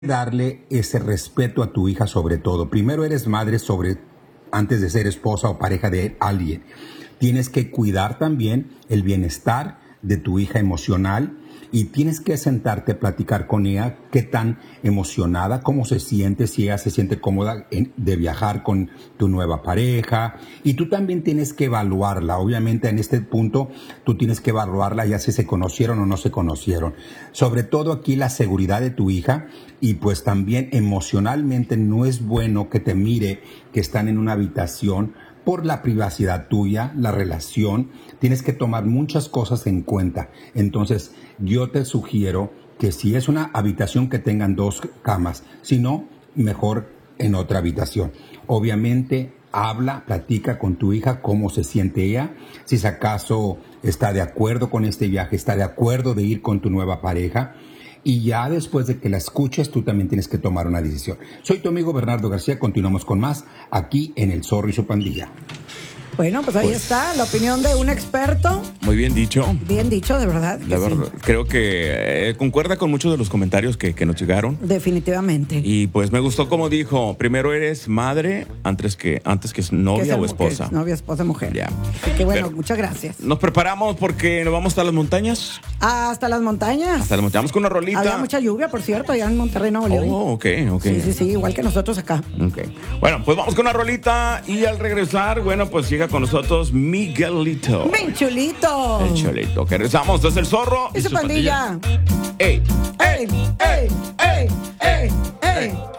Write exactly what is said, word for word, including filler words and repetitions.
darle ese respeto a tu hija sobre todo. Primero eres madre sobre antes de ser esposa o pareja de alguien. Tienes que cuidar también el bienestar de tu hija emocional y tienes que sentarte a platicar con ella qué tan emocionada, cómo se siente, si ella se siente cómoda en, de viajar con tu nueva pareja. Y tú también tienes que evaluarla. Obviamente en este punto tú tienes que evaluarla ya si se conocieron o no se conocieron. Sobre todo aquí la seguridad de tu hija y pues también emocionalmente no es bueno que te mire que están en una habitación por la privacidad tuya, la relación. Tienes que tomar muchas cosas en cuenta. Entonces, yo te sugiero que si es una habitación que tengan dos camas, si no, mejor en otra habitación. Obviamente, habla, platica con tu hija cómo se siente ella, si es acaso está de acuerdo con este viaje, está de acuerdo de ir con tu nueva pareja. Y ya después de que la escuches, tú también tienes que tomar una decisión. Soy tu amigo Bernardo García, continuamos con más aquí en El Zorro y su Pandilla. Bueno, pues ahí pues, está la opinión de un experto. Muy bien dicho. Bien dicho, de verdad. La verdad, sí. Creo que eh, concuerda con muchos de los comentarios que, que nos llegaron. Definitivamente. Y pues me gustó como dijo, primero eres madre antes que antes que es novia que o esposa. Que novia, esposa, mujer. Ya. Así que bueno, Pero muchas gracias. Nos preparamos porque nos vamos hasta las montañas. Hasta las montañas. Hasta las montañas. Vamos con una rolita. Había mucha lluvia, por cierto, allá en Monterrey, Nuevo León. Oh, ok, ok. Sí, sí, sí, igual que nosotros acá. Ok. Bueno, pues vamos con una rolita y al regresar, bueno, pues llega con nosotros Miguelito. ¡Mi chulito! El chulito. Que regresamos desde El Zorro y, y su, su pandilla. pandilla. ¡Ey! ¡Ey! ¡Ey! ¡Ey! ¡Ey! ¡Ey!